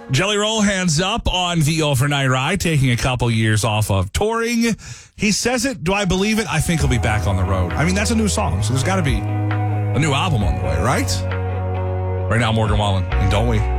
Jelly Roll hands up on the overnight ride, taking a couple years off of touring. He says it. Do I believe it? I think he'll be back on the road. I mean, that's a new song, so there's got to be a new album on the way, right? Right now, Morgan Wallen, and don't we?